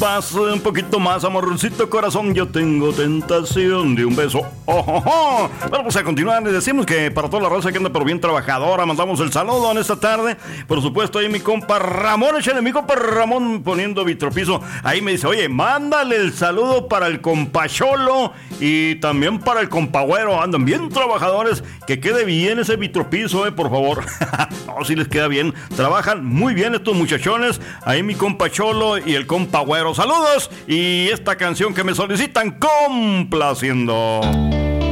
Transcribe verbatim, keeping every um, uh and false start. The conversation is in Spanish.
más, un poquito más, amorcito corazón. Yo tengo tentación de un beso. Oh, oh, oh. Vamos a continuar. Les decimos que para toda la raza que anda pero bien trabajadora, mandamos el saludo en esta tarde. Por supuesto, ahí mi compa Ramón, échale mi compa Ramón poniendo vitropiso. Ahí me dice, oye, mándale el saludo para el compa Cholo y también para el compa Güero. Andan bien trabajadores. Que quede bien ese vitropiso, eh, por favor. No, si les queda bien. Trabajan muy bien estos muchachones. Ahí mi compa Cholo y el compa Güero. Saludos. Y esta canción que me solicitan complaciendo.